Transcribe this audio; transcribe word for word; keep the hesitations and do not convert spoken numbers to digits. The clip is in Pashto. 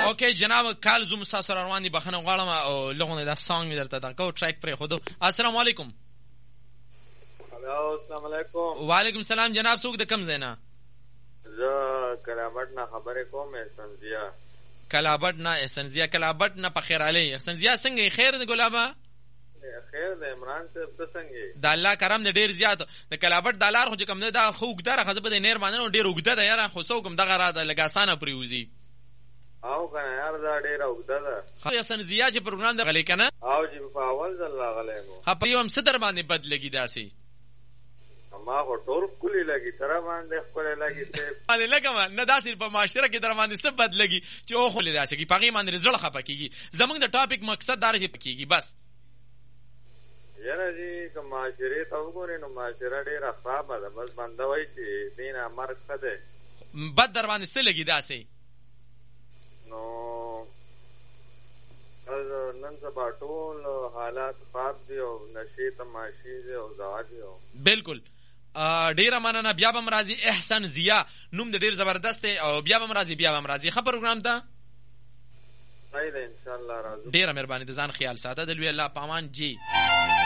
اوکې جناب کال زوم تاسو روان دي بخنه غواړم او لغونه دا سانګ می درته دا کو ټریک پرې خودو. السلام علیکم. هلو السلام علیکم. وعلیکم السلام جناب څوک د کم زینا؟ زه کلابټ نه خبرې کوم احسنزیا. کلابټ نه احسنزیا کلابټ نه په خیر علي احسنزیا څنګه خیر دی ګلابا؟ خیر دی عمران صاحب ته څنګه؟ د الله کرم دې ډیر زیات د کلابټ د لار خو چې کوم نه دا خو ګدره خزه په دې نیر باندې ډیر وګده ده یاره خو سو کوم دغه را د لګاسانه پریوزي او کنه یار دا ډیر وګده ده. خو احسنزیا چې پروګرام د غلې کنه او چې په اول ځل راغلی مو ها په یو هم ستر باندې بد لګی داسي ما خو ټول کلی لګي تر باندې خپل لګي ته باندې لګم نه داسې په معاشره کې در باندې څه بد لګي چې او خو لې داسې کی پغې باندې زړه خپه کیږي. زمونږ د ټاپک مقصد دا رې پکېږي بس یاره جی که معاشرې ته وګورې نو معاشره ډېره خرابه ده. بس بنده وایي چې دې نه مرګ ښه دی. بد در باندې څه لګي داسې نو نن سبا ټول حالات خراب دي او نشې تماشې دي او دعا دي. بالکل ډیره مننه. بیا به مرضی احسن زیا نوم د ډیر زبردست او بیا به مرضی بیا به مرضی خبر پروګرام ته صحیح ده ان شاء الله راځو. ډیره مهرباني د ځان خیال ساته د لوی الله پامان جی.